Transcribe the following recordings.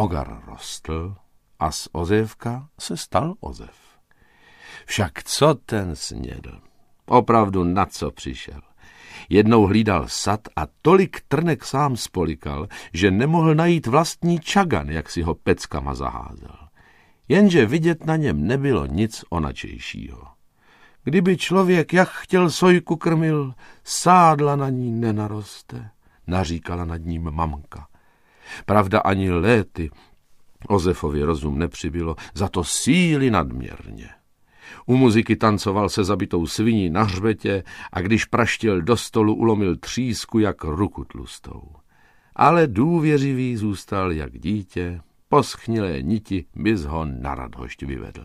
Ogar rostl a z Ozévka se stal Ozef. Však co ten snědl? Opravdu na co přišel? Jednou hlídal sad a tolik trnek sám spolikal, že nemohl najít vlastní čagan, jak si ho peckama zaházel. Jenže vidět na něm nebylo nic onačejšího. Kdyby člověk jak chtěl sojku krmil, sádla na ní nenaroste, naříkala nad ním mamka. Pravda, ani léty Ozefovi rozum nepřibylo, za to síly nadměrně. U muziky tancoval se zabitou sviní na hřbetě a když praštil do stolu, ulomil třísku jak ruku tlustou. Ale důvěřivý zůstal jak dítě, po schnilé niti bys ho na Radhošť vyvedl.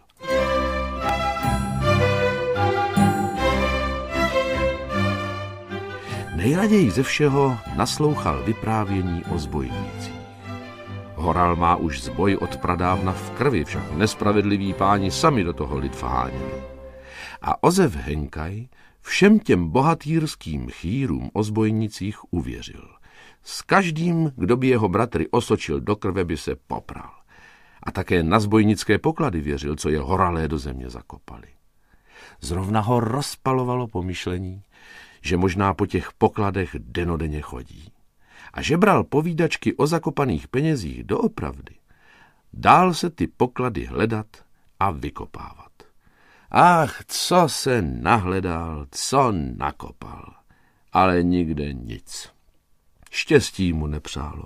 Nejraději ze všeho naslouchal vyprávění o zbojnících. Horal má už zboj od pradávna v krvi, však nespravedliví páni sami do toho lid vháněli. A Ozef Henkaj všem těm bohatýrským chýrům o zbojnicích uvěřil. S každým, kdo by jeho bratry osočil do krve, by se popral. A také na zbojnické poklady věřil, co je horalé do země zakopali. Zrovna ho rozpalovalo pomyšlení, že možná po těch pokladech denodenně chodí. A že bral povídačky o zakopaných penězích doopravdy. Dál se ty poklady hledat a vykopávat. Ach, co se nahledal, co nakopal. Ale nikde nic. Štěstí mu nepřálo.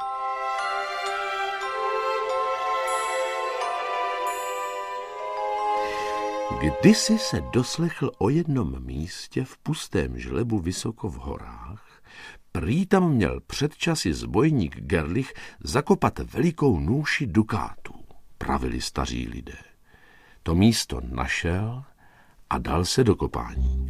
Kdysi se doslechl o jednom místě v pustém žlebu vysoko v horách, prý tam měl před časy zbojník Gerlich zakopat velikou nůši dukátů, pravili staří lidé. To místo našel a dal se do kopání.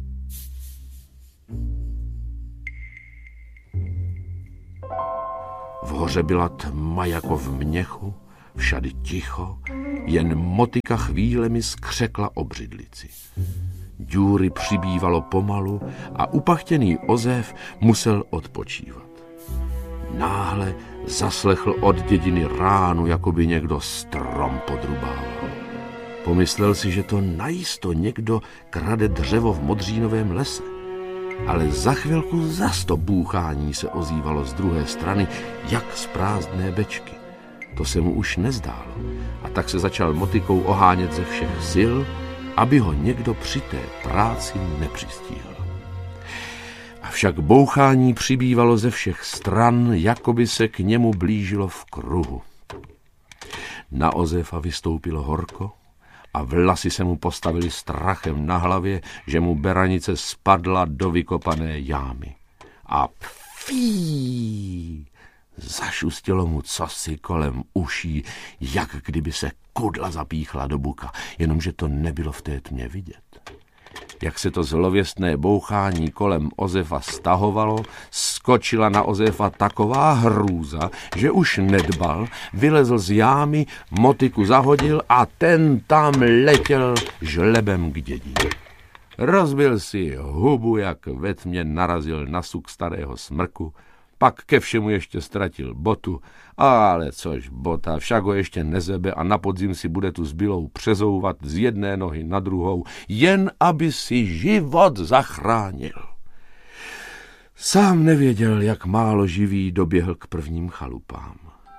V hoře byla tma jako v měchu, všady ticho, jen motika chvílemi skřekla o břidlici. Důry přibývalo pomalu a upachtěný Ozef musel odpočívat. Náhle zaslechl od dědiny ránu, jako by někdo strom podrubával. Pomyslel si, že to najisto někdo krade dřevo v modřínovém lese. Ale za chvilku zas to bůchání se ozývalo z druhé strany, jak z prázdné bečky. To se mu už nezdálo a tak se začal motikou ohánět ze všech sil, aby ho někdo při té práci nepřistihl. Avšak bouchání přibývalo ze všech stran, jako by se k němu blížilo v kruhu. Na Ozefa vystoupilo horko a vlasy se mu postavily strachem na hlavě, že mu beranice spadla do vykopané jámy. A fí! Zašustilo mu cosi kolem uší, jak kdyby se kudla zapíchla do buka, jenomže to nebylo v té tmě vidět. Jak se to zlověstné bouchání kolem Ozefa stahovalo, skočila na Ozefa taková hrůza, že už nedbal, vylezl z jámy, motiku zahodil a ten tam letěl žlebem k dědině. Rozbil si hubu, jak ve tmě narazil na suk starého smrku, pak ke všemu ještě ztratil botu, ale což bota, však ho ještě nezebe a na podzim si bude tu zbylou přezouvat z jedné nohy na druhou, jen aby si život zachránil. Sám nevěděl, jak málo živý doběhl k prvním chalupám.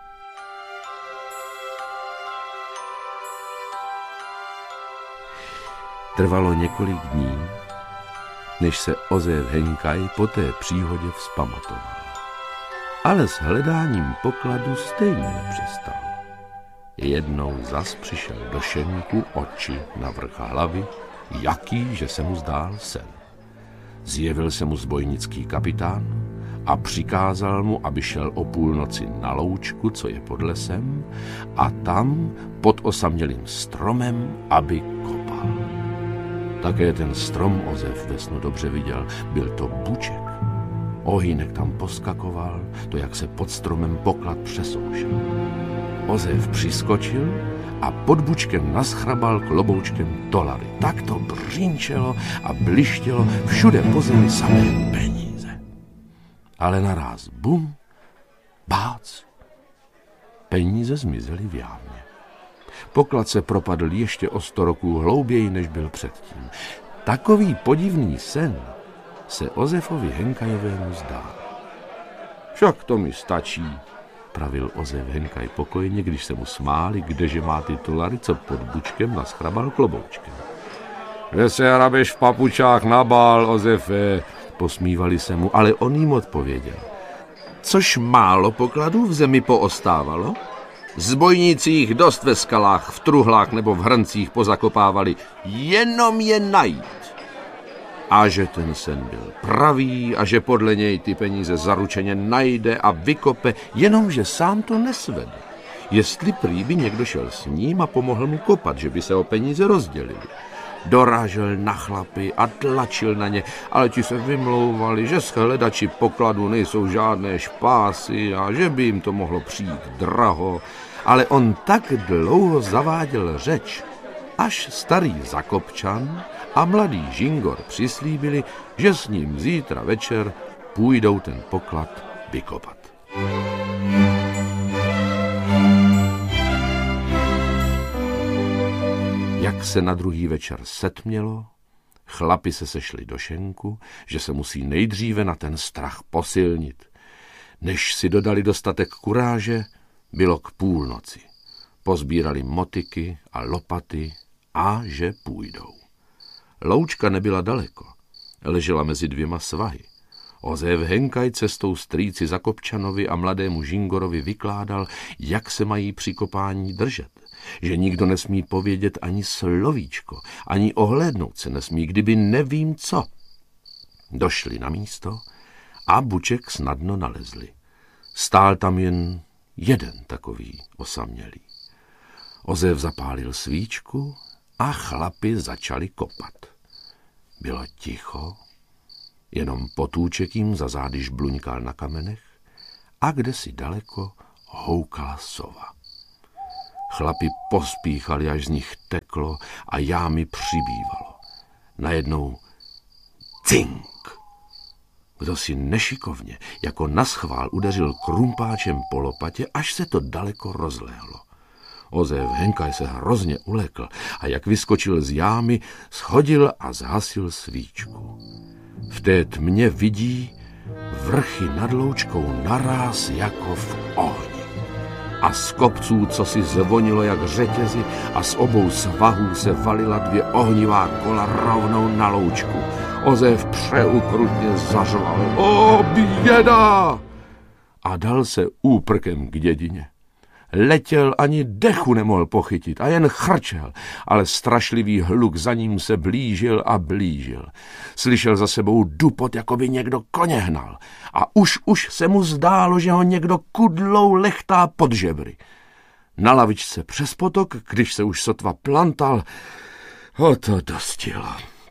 Trvalo několik dní, než se Ozef Henkaj po té příhodě vzpamatoval. Ale s hledáním pokladu stejně nepřestal. Jednou zas přišel do šeníku oči na vrch hlavy, jaký, že se mu zdál sen. Zjevil se mu zbojnický kapitán a přikázal mu, aby šel o půlnoci na loučku, co je pod lesem, a tam pod osamělým stromem, aby kopal. Také ten strom Ozef ve snu dobře viděl, byl to buček. Ohýnek tam poskakoval, to jak se pod stromem poklad přesoušel. Ozef přiskočil a pod bučkem naschrabal kloboučkem dolary. Tak to břínčelo a blištělo, všude po zemi samé peníze. Ale naráz bum, bác, peníze zmizely v jámě. Poklad se propadl ještě o 100 roků hlouběji, než byl předtím. Takový podivný sen se Ozefovi Henkajovému zdál. Však to mi stačí, pravil Ozef Henkaj pokojně, když se mu smáli, kdeže má ty dolary, co pod bučkem naschrabal kloboučkem. Že se hrabeš v papučách na bál, Ozefe, posmívali se mu, ale on jim odpověděl. Což málo pokladů v zemi poostávalo? Zbojníci dost ve skalách, v truhlách nebo v hrncích pozakopávali, jenom je najít. A že ten sen byl pravý a že podle něj ty peníze zaručeně najde a vykope, jenomže sám to nesvedl. Jestli prý by někdo šel s ním a pomohl mu kopat, že by se o peníze rozdělili. Dorážel na chlapy a tlačil na ně, ale ti se vymlouvali, že s hledači pokladu nejsou žádné špásy a že by jim to mohlo přijít draho. Ale on tak dlouho zaváděl řeč, až starý Zakopčan a mladý Žingor přislíbili, že s ním zítra večer půjdou ten poklad vykopat. Jak se na druhý večer setmělo, chlapi se sešli do šenku, že se musí nejdříve na ten strach posilnit. Než si dodali dostatek kuráže, bylo k půlnoci. Pozbírali motyky a lopaty a že půjdou. Loučka nebyla daleko, ležela mezi 2 svahy. Ozef Henkaj cestou strýci Zakopčanovi a mladému Žingorovi vykládal, jak se mají při kopání držet. Že nikdo nesmí povědět ani slovíčko, ani ohlédnout se nesmí, kdyby nevím co. Došli na místo a buček snadno nalezli. Stál tam jen jeden takový osamělý. Ozef zapálil svíčku a chlapi začali kopat. Bylo ticho, jenom potůček jim za zády žbluňkal na kamenech a kdesi daleko houkala sova. Chlapi pospíchali, až z nich teklo a jámy přibývalo. Najednou cink. Kdo si nešikovně, jako naschvál udeřil krumpáčem po lopatě, až se to daleko rozlehlo. Ozef Henkaj se hrozně ulekl a jak vyskočil z jámy, shodil a zhasil svíčku. V té tmě vidí vrchy nad loučkou naráz jako v ohni. A z kopců, co si zvonilo jak řetězy, a z obou svahů se valila 2 ohnivá kola rovnou na loučku. Ozef přeukrutně zařval. O, běda! A dal se úprkem k dědině. Letěl, ani dechu nemohl pochytit a jen chrčel, ale strašlivý hluk za ním se blížil a blížil. Slyšel za sebou dupot, jako by někdo koně hnal a už se mu zdálo, že ho někdo kudlou lechtá pod žebry. Na lavičce přes potok, když se už sotva plantal, ho to dostilo.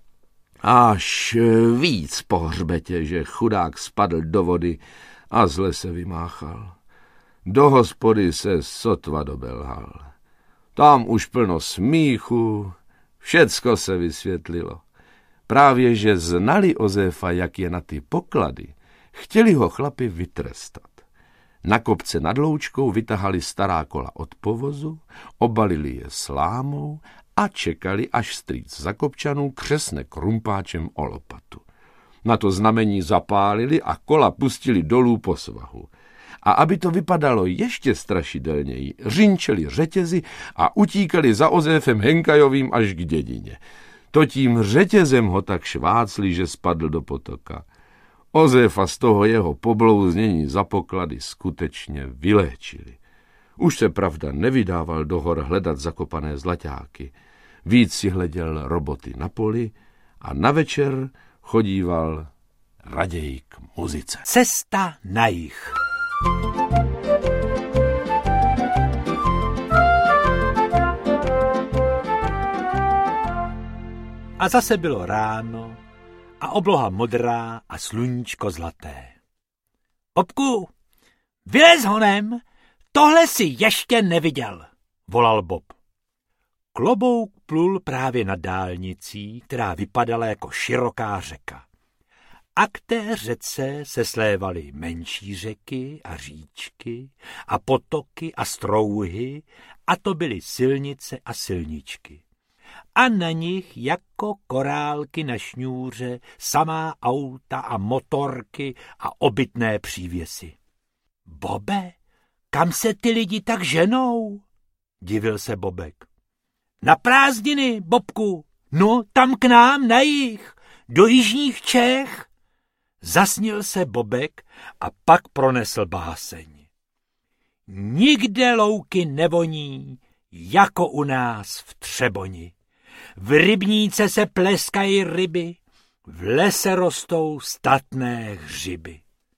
Až víc po hřbetě, že chudák spadl do vody a zle se vymáchal. Do hospody se sotva dobelhal. Tam už plno smíchu, všecko se vysvětlilo. Právě, že znali Ozefa, jak je na ty poklady, chtěli ho chlapi vytrestat. Na kopce nad loučkou vytahali stará kola od povozu, obalili je slámou a čekali, až strýc Zakopčanů křesne krumpáčem o lopatu. Na to znamení zapálili a kola pustili dolů po svahu. A aby to vypadalo ještě strašidelněji, řinčeli řetězy a utíkali za Ozefem Henkajovým až k dědině. To tím řetězem ho tak švácli, že spadl do potoka. Ozefa z toho jeho poblouznění za poklady skutečně vyléčili. Už se pravda nevydával do hor hledat zakopané zlaťáky. Víc si hleděl roboty na poli a na večer chodíval raději k muzice. Cesta na jih. A zase bylo ráno a obloha modrá a sluníčko zlaté. Bobku, vylez honem, tohle si ještě neviděl, volal Bob. Klobouk plul právě nad dálnicí, která vypadala jako široká řeka. A k té řece se slévaly menší řeky a říčky a potoky a strouhy, a to byly silnice a silničky. A na nich jako korálky na šňůře samá auta a motorky a obytné přívěsy. Bobe, kam se ty lidi tak ženou? Divil se Bobek. Na prázdniny, Bobku, no tam k nám na jih, do jižních Čech. Zasnil se Bobek a pak pronesl báseň. Nikde louky nevoní, jako u nás v Třeboni. V rybníce se pleskají ryby, v lese rostou statné hřiby.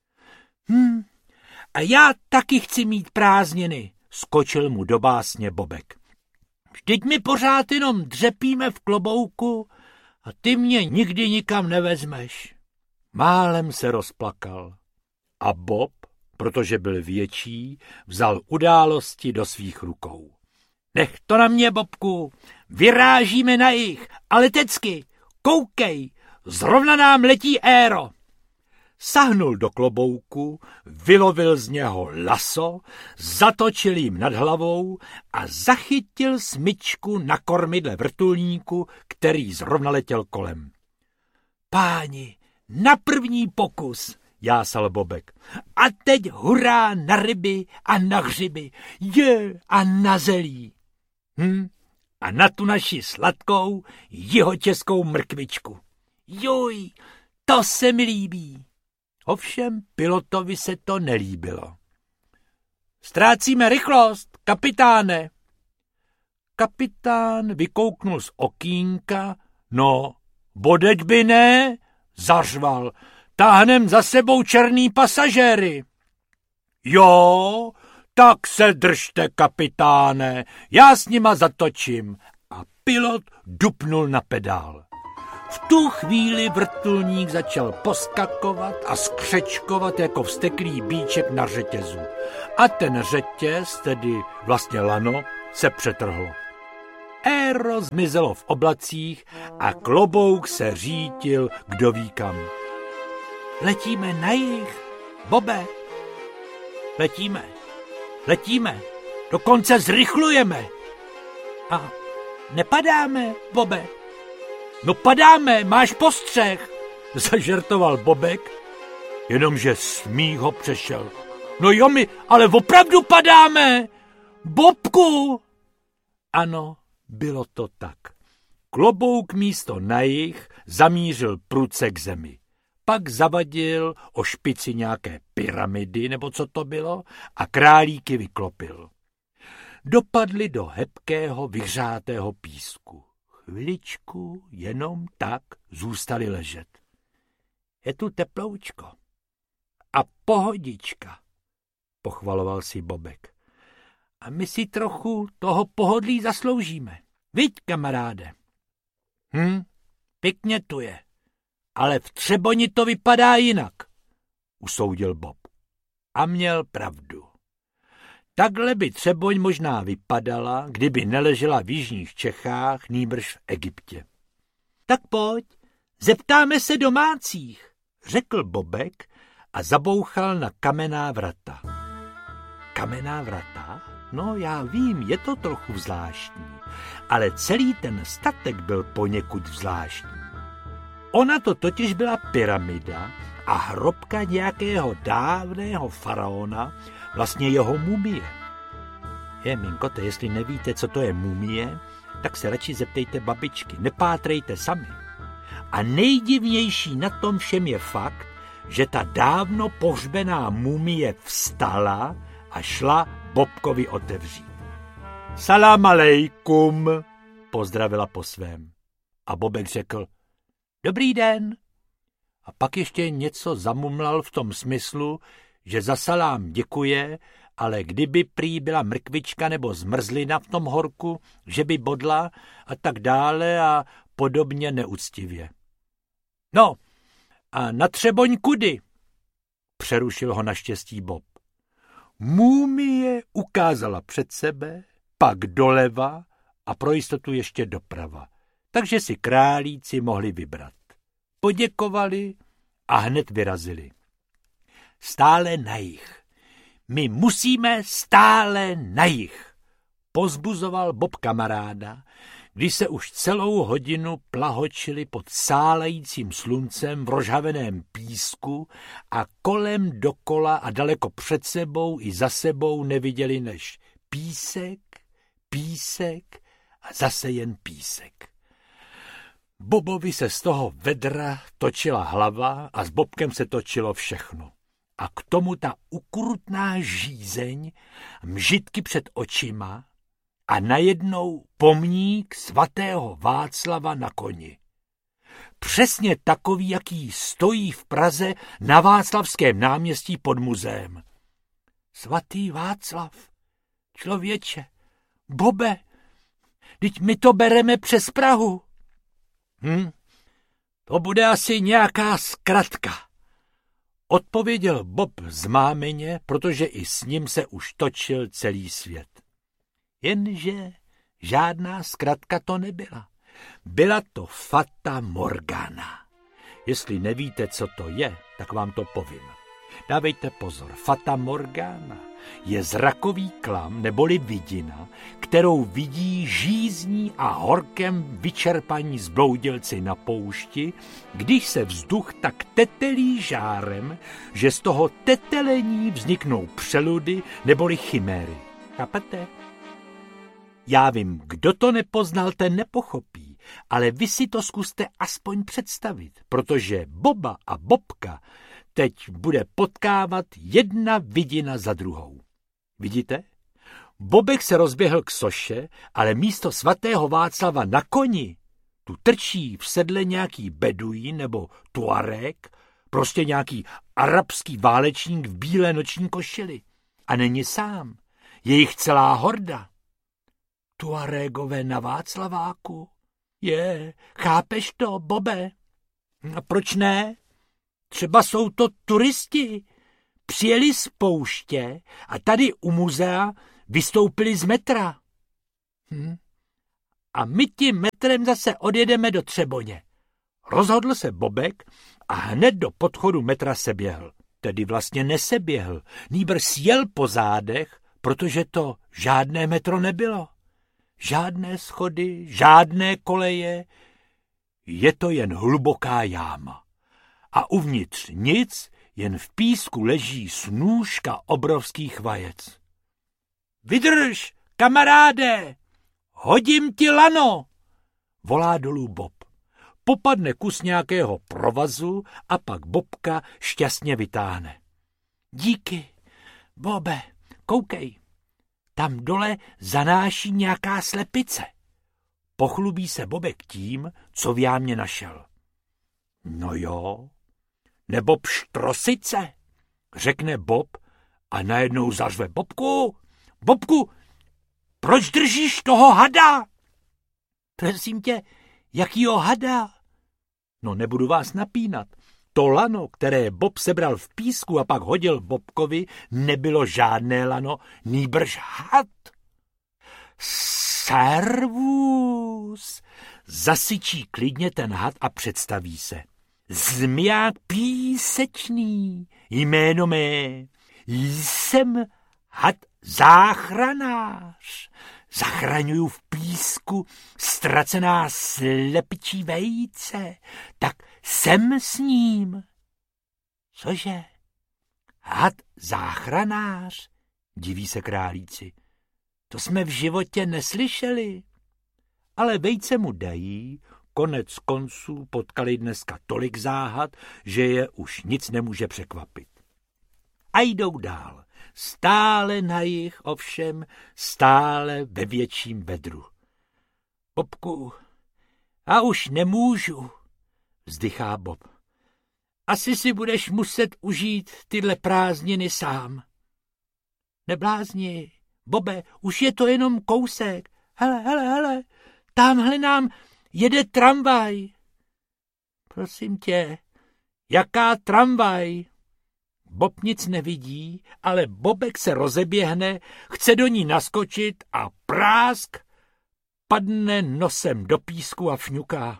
A já taky chci mít prázdniny, skočil mu do básně Bobek. Vždyť my pořád jenom dřepíme v klobouku a ty mě nikdy nikam nevezmeš. Málem se rozplakal. A Bob, protože byl větší, vzal události do svých rukou. Nech to na mě, Bobku, vyrážíme na jih a letecky, koukej, zrovna nám letí éro. Sahnul do klobouku, vylovil z něho laso, zatočil jim nad hlavou a zachytil smyčku na kormidle vrtulníku, který zrovna letěl kolem. Páni, na první pokus, jásal Bobek. A teď hurá na ryby a na hřiby, a na zelí. A na tu naši sladkou jihočeskou mrkvičku. Juj, to se mi líbí. Ovšem pilotovi se to nelíbilo. Ztrácíme rychlost, kapitáne. Kapitán vykouknul z okýnka. No, bodeď by ne, zařval. Táhnem za sebou černý pasažéry. Jo, tak se držte, kapitáne, já s nima zatočím. A pilot dupnul na pedál. V tu chvíli vrtulník začal poskakovat a skřečkovat jako vzteklý býček na řetězu. A ten řetěz, tedy vlastně lano, se přetrhlo. Éro zmizelo v oblacích a klobouk se řítil kdo ví kam. Letíme na jih, Bobe. Letíme, dokonce zrychlujeme. A nepadáme, Bobe. No padáme, máš postřeh, zažertoval Bobek, jenomže smích ho přešel. No jo, my ale opravdu padáme, Bobku. Ano, bylo to tak. Klobouk místo na jih zamířil prudce k zemi. Pak zavadil o špici nějaké pyramidy, nebo co to bylo, a králíky vyklopil. Dopadli do hebkého, vyhřátého písku. Chviličku, jenom tak, zůstali ležet. Je tu teploučko. A pohodička, pochvaloval si Bobek. A my si trochu toho pohodlí zasloužíme. Viď, kamaráde? Pěkně tu je. Ale v Třeboni to vypadá jinak, usoudil Bob. A měl pravdu. Takhle by Třeboň možná vypadala, kdyby neležela v jižních Čechách, nýbrž v Egyptě. Tak pojď, zeptáme se domácích, řekl Bobek a zabouchal na kamenná vrata. Kamenná vrata? No já vím, je to trochu zvláštní, ale celý ten statek byl poněkud zvláštní. Ona to totiž byla pyramida a hrobka nějakého dávného faraona, vlastně jeho mumie. Minkote, jestli nevíte, co to je mumie, tak se radši zeptejte babičky, nepátrejte sami. A nejdivnější na tom všem je fakt, že ta dávno pohřbená mumie vstala a šla Bobkovi otevřít. Salám alejkum, pozdravila po svém. A Bobek řekl, dobrý den. A pak ještě něco zamumlal v tom smyslu, že za salám děkuje, ale kdyby prý byla mrkvička nebo zmrzlina v tom horku, že by bodla a tak dále a podobně neúctivě. No, a na Třeboň kudy? Přerušil ho naštěstí Bob. Mumie ukázala před sebe, pak doleva a pro jistotu ještě doprava, takže si králíci mohli vybrat. Poděkovali a hned vyrazili. Stále na jih. My musíme stále na jih, pozbuzoval Bob kamaráda, když se už celou hodinu plahočili pod sálejícím sluncem v rozhaveném písku a kolem dokola a daleko před sebou i za sebou neviděli než písek, písek a zase jen písek. Bobovi se z toho vedra točila hlava a s Bobkem se točilo všechno. A k tomu ta ukrutná žízeň, mžitky před očima a najednou pomník svatého Václava na koni. Přesně takový, jaký stojí v Praze na Václavském náměstí pod muzeem. Svatý Václav, člověče, Bobe, vždyť my to bereme přes Prahu. To bude asi nějaká zkratka, odpověděl Bob zmámeně, protože i s ním se už točil celý svět. Jenže žádná zkratka to nebyla. Byla to Fata Morgana. Jestli nevíte, co to je, tak vám to povím. Dávejte pozor, Fata Morgana je zrakový klam neboli vidina, kterou vidí žízní a horkem vyčerpaní zbloudělci na poušti, když se vzduch tak tetelí žárem, že z toho tetelení vzniknou přeludy neboli chiméry. Chápete? Já vím, kdo to nepoznal, ten nepochopí, ale vy si to zkuste aspoň představit, protože Boba a Bobka teď bude potkávat jedna vidina za druhou. Vidíte? Bobek se rozběhl k soše, ale místo svatého Václava na koni tu trčí v sedle nějaký beduín nebo tuareg, prostě nějaký arabský válečník v bílé noční košili. A není sám, je jich celá horda. Tuaregové na Václaváku? Chápeš to, Bobe? A proč ne? Třeba jsou to turisti. Přijeli z pouště a tady u muzea vystoupili z metra. A my tím metrem zase odjedeme do Třeboně. Rozhodl se Bobek a hned do podchodu metra seběhl. Tedy vlastně neseběhl, nýbrž sjel po zádech, protože to žádné metro nebylo. Žádné schody, žádné koleje, je to jen hluboká jáma. A uvnitř nic, jen v písku leží snůška obrovských vajec. Vydrž, kamaráde, hodím ti lano, volá dolů Bob. Popadne kus nějakého provazu a pak Bobka šťastně vytáhne. Díky, Bobe, koukej. Tam dole zanáší nějaká slepice. Pochlubí se Bobek tím, co v jámě našel. No jo, nebo pštrosice, řekne Bob a najednou zařve. Bobku, proč držíš toho hada? Prosím tě, jakýho hada? No nebudu vás napínat. To lano, které Bob sebral v písku a pak hodil Bobkovi, nebylo žádné lano, nýbrž had. Servus, zasyčí klidně ten had a představí se. Zmiják písečný, jméno mé, jsem had záchranář. Zachraňuju v písku ztracená slepičí vejce, tak jsem s ním. Cože? Had záchranář? Diví se králíci. To jsme v životě neslyšeli. Ale vejce mu dají, konec konců potkali dneska tolik záhad, že je už nic nemůže překvapit. A jdou dál. Stále na jih, ovšem, stále ve větším vedru. Bobku, a už nemůžu, vzdychá Bob. Asi si budeš muset užít tyhle prázdniny sám. Neblázni, Bobe, už je to jenom kousek. Hele, tamhle nám jede tramvaj. Prosím tě, jaká tramvaj? Bob nic nevidí, ale Bobek se rozeběhne, chce do ní naskočit a prásk padne nosem do písku a fňuká.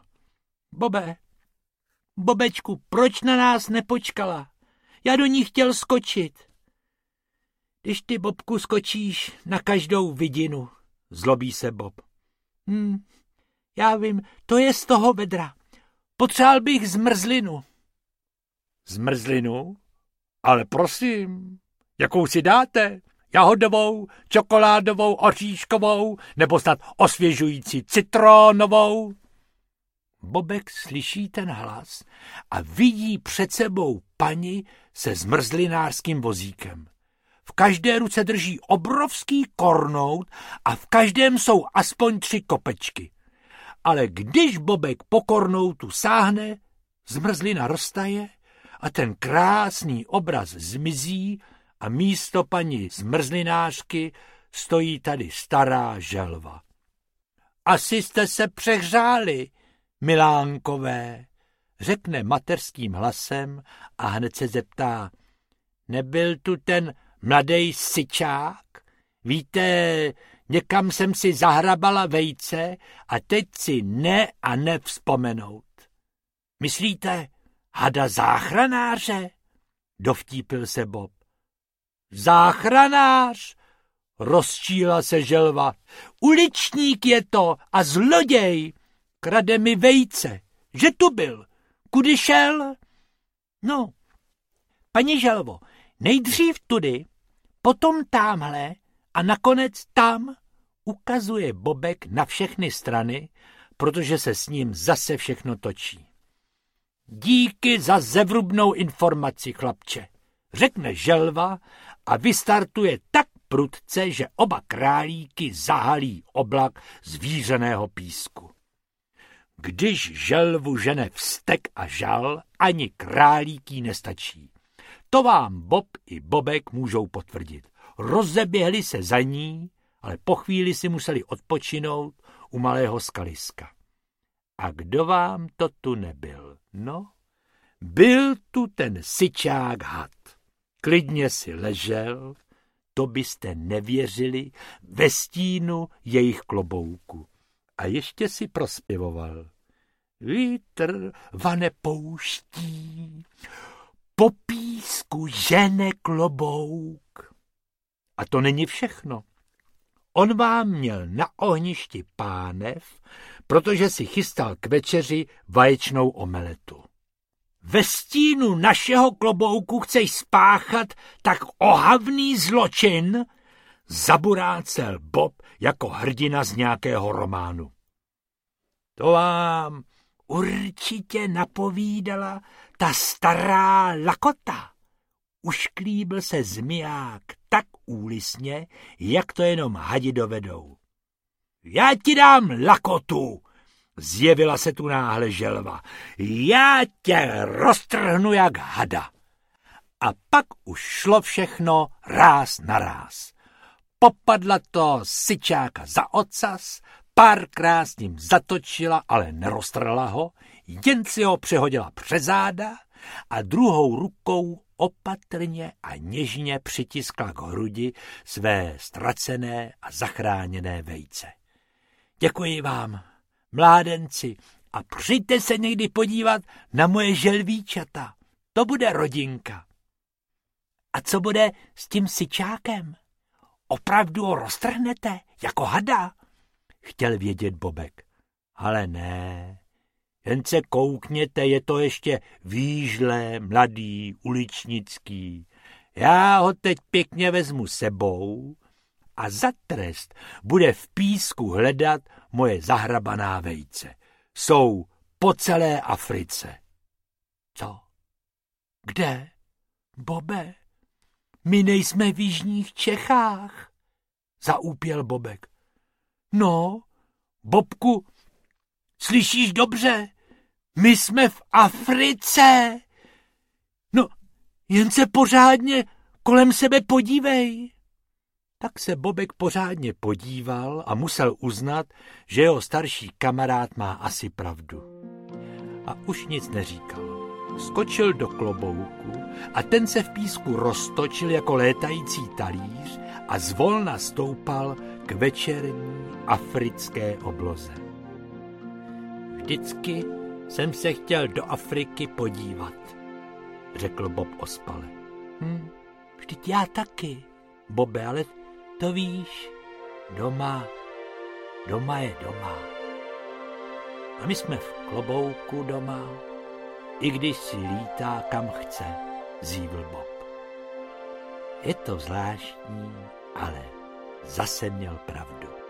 Bobečku, proč na nás nepočkala? Já do ní chtěl skočit. Když ty, Bobku, skočíš na každou vidinu, zlobí se Bob. Já vím, to je z toho vedra. Potřeboval bych zmrzlinu. Zmrzlinu? Ale prosím, jakou si dáte? Jahodovou, čokoládovou, oříškovou, nebo snad osvěžující citronovou? Bobek slyší ten hlas a vidí před sebou paní se zmrzlinářským vozíkem. V každé ruce drží obrovský kornout a v každém jsou aspoň 3 kopečky. Ale když Bobek po kornoutu sáhne, zmrzlina roztaje a ten krásný obraz zmizí a místo paní zmrzlinářky stojí tady stará želva. Asi jste se přehřáli, milánkové, řekne mateřským hlasem a hned se zeptá, nebyl tu ten mladej syčák? Víte, někam jsem si zahrabala vejce a teď si nevzpomenout. Myslíte, hada záchranáře? Dovtípil se Bob. Záchranář? Rozčíla se želva. Uličník je to a zloděj. Krade mi vejce. Že tu byl? Kudy šel? No, paní želvo, nejdřív tudy, potom támhle a nakonec tam, ukazuje Bobek na všechny strany, protože se s ním zase všechno točí. Díky za zevrubnou informaci, chlapče, řekne želva a vystartuje tak prudce, že oba králíky zahalí oblak zvířeného písku. Když želvu žene vztek a žal, ani králíký nestačí. To vám Bob i Bobek můžou potvrdit. Rozeběhli se za ní, ale po chvíli si museli odpočinout u malého skaliska. A kdo vám to tu nebyl? No, byl tu ten syčák had. Klidně si ležel, to byste nevěřili, ve stínu jejich klobouku. A ještě si prospěvoval. Vítr vane pouští, po písku žene klobouk. A to není všechno. On vám měl na ohništi pánev, protože si chystal k večeři vaječnou omeletu. Ve stínu našeho klobouku chceš spáchat tak ohavný zločin? Zaburácel Bob jako hrdina z nějakého románu. To vám určitě napovídala ta stará lakota. Ušklíbil se zmiják tak úlisně, jak to jenom hadi dovedou. Já ti dám lakotu, zjevila se tu náhle želva. Já tě roztrhnu jak hada. A pak už šlo všechno ráz na ráz. Popadla to syčáka za ocas, párkrát s ním zatočila, ale neroztrhla ho, jen si ho přehodila přes záda a druhou rukou opatrně a něžně přitiskla k hrudi své ztracené a zachráněné vejce. Děkuji vám, mládenci, a přijďte se někdy podívat na moje želvíčata. To bude rodinka. A co bude s tím syčákem? Opravdu ho roztrhnete, jako hada? Chtěl vědět Bobek. Ale ne, jen se koukněte, je to ještě výžlé, mladý, uličnický. Já ho teď pěkně vezmu sebou a za trest bude v písku hledat moje zahrabaná vejce. Jsou po celé Africe. Co? Kde? Bobe? My nejsme v jižních Čechách, zaúpěl Bobek. No, Bobku, slyšíš dobře? My jsme v Africe. No, jen se pořádně kolem sebe podívej. Tak se Bobek pořádně podíval a musel uznat, že jeho starší kamarád má asi pravdu. A už nic neříkal. Skočil do klobouku a ten se v písku roztočil jako létající talíř a zvolna stoupal k večerní africké obloze. Vždycky jsem se chtěl do Afriky podívat, řekl Bob ospale. Vždyť já taky, Bobe, ale to víš, doma je doma. A my jsme v klobouku doma, i když si lítá kam chce, zívl Bob. Je to zvláštní, ale zase měl pravdu.